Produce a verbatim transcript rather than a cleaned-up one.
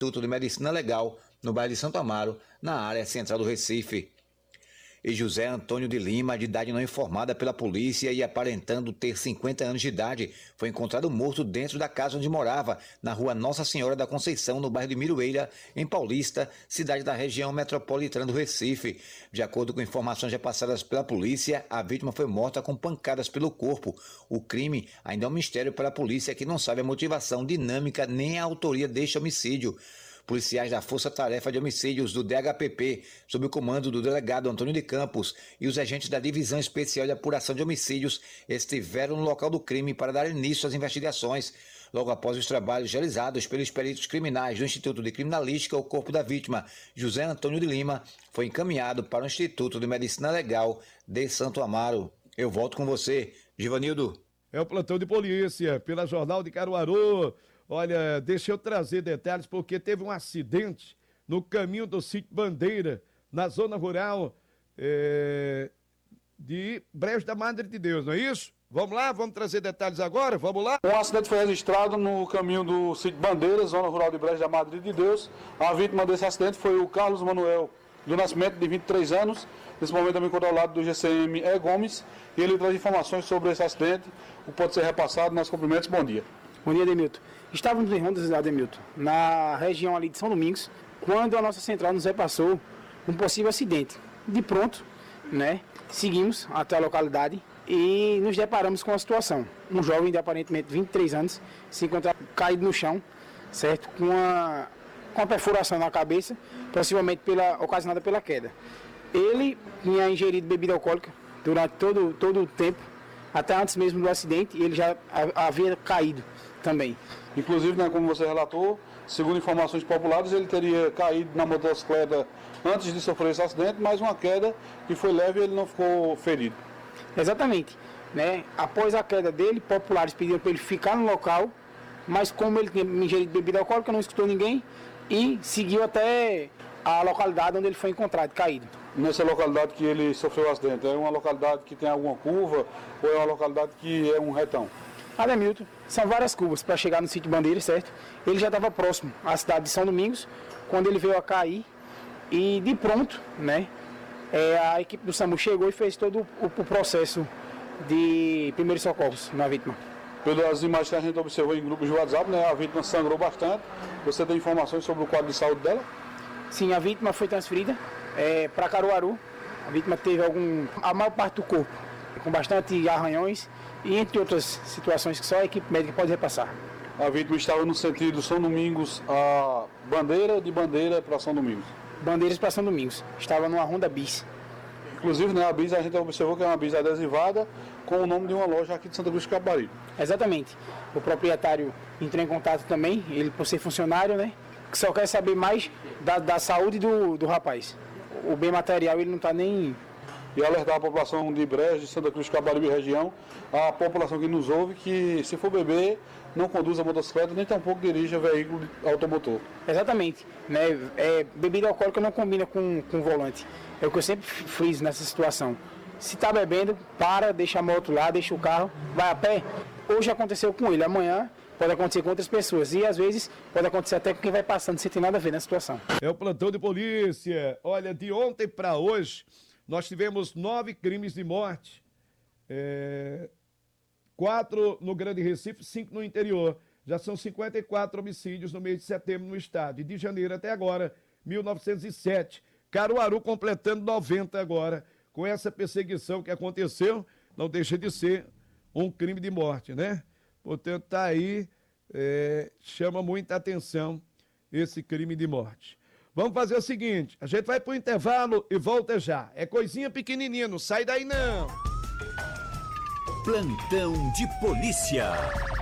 Instituto de Medicina Legal, no bairro de Santo Amaro, na área central do Recife. E José Antônio de Lima, de idade não informada pela polícia e aparentando ter cinquenta anos de idade, foi encontrado morto dentro da casa onde morava, na rua Nossa Senhora da Conceição, no bairro de Miroeira, em Paulista, cidade da região metropolitana do Recife. De acordo com informações repassadas pela polícia, a vítima foi morta com pancadas pelo corpo. O crime ainda é um mistério para a polícia, que não sabe a motivação, dinâmica nem a autoria deste homicídio. Policiais da Força Tarefa de Homicídios do D H P P, sob o comando do delegado Antônio de Campos, e os agentes da Divisão Especial de Apuração de Homicídios estiveram no local do crime para dar início às investigações. Logo após os trabalhos realizados pelos peritos criminais do Instituto de Criminalística, o corpo da vítima, José Antônio de Lima, foi encaminhado para o Instituto de Medicina Legal de Santo Amaro. Eu volto com você, Givanildo. É o plantão de polícia, pela Jornal de Caruaru. Olha, deixa eu trazer detalhes, porque teve um acidente no caminho do sítio Bandeira, na zona rural é, de Brejo da Madre de Deus, não é isso? Vamos lá, vamos trazer detalhes agora, vamos lá? Um acidente foi registrado no caminho do sítio Bandeira, zona rural de Brejo da Madre de Deus. A vítima desse acidente foi o Carlos Manuel do Nascimento, de vinte e três anos. Nesse momento também controlado do G C M E Gomes. E ele traz informações sobre esse acidente, o que pode ser repassado. Nossos cumprimentos, bom dia. Bom dia, Ademilton. Estávamos em rondas, Ademilton, na região ali de São Domingos, quando a nossa central nos repassou um possível acidente. De pronto, né, seguimos até a localidade e nos deparamos com a situação. Um jovem de aparentemente vinte e três anos se encontrava caído no chão, certo, com uma, com uma perfuração na cabeça, possivelmente pela, ocasionada pela queda. Ele tinha ingerido bebida alcoólica durante todo, todo o tempo, até antes mesmo do acidente, e ele já havia caído também. Inclusive, né, como você relatou, segundo informações populares, ele teria caído na motocicleta antes de sofrer esse acidente, mas uma queda que foi leve e ele não ficou ferido. Exatamente. Né? Após a queda dele, populares pediram para ele ficar no local, mas como ele tinha ingerido bebida alcoólica, não escutou ninguém e seguiu até a localidade onde ele foi encontrado, caído. Nessa localidade que ele sofreu o acidente, é uma localidade que tem alguma curva ou é uma localidade que é um retão? Ademilton, são várias curvas para chegar no sítio Bandeira, certo? Ele já estava próximo à cidade de São Domingos, quando ele veio a cair e de pronto, né, é, a equipe do SAMU chegou e fez todo o, o processo de primeiros socorros na vítima. Pelas imagens que a gente observou em grupos de WhatsApp, né, a vítima sangrou bastante. Você tem informações sobre o quadro de saúde dela? Sim, a vítima foi transferida é, para Caruaru. A vítima teve algum, a maior parte do corpo com bastante arranhões e entre outras situações que só a equipe médica pode repassar. A vítima estava no sentido São Domingos a Bandeira, de Bandeira para São Domingos? Bandeiras para São Domingos. Estava numa Honda Bis. Inclusive, né, a bis a gente observou que é uma bis adesivada com o nome de uma loja aqui de Santa Cruz de Capibaribe. Exatamente. O proprietário entrou em contato também, ele por ser funcionário, né, que só quer saber mais da, da saúde do, do rapaz. O bem material ele não está nem... E alertar a população de Brejo, de Santa Cruz de Capibaribe e região, a população que nos ouve, que se for beber, não conduza motocicleta, nem tampouco dirija veículo automotor. Exatamente. Né? É, bebida alcoólica não combina com, com volante. É o que eu sempre friso nessa situação. Se está bebendo, para, deixa a moto lá, deixa o carro, vai a pé. Hoje aconteceu com ele, amanhã pode acontecer com outras pessoas. E às vezes pode acontecer até com quem vai passando, sem ter nada a ver na situação. É o plantão de polícia. Olha, de ontem para hoje, nós tivemos nove crimes de morte. É... Quatro no Grande Recife, cinco no interior. Já são cinquenta e quatro homicídios no mês de setembro no estado. E de janeiro até agora, mil novecentos e sete. Caruaru completando noventa agora. Com essa perseguição que aconteceu, não deixa de ser um crime de morte, né? Portanto, tá aí, é, chama muita atenção esse crime de morte. Vamos fazer o seguinte, a gente vai pro intervalo e volta já. É coisinha pequenininha, não sai daí não. Plantão de polícia.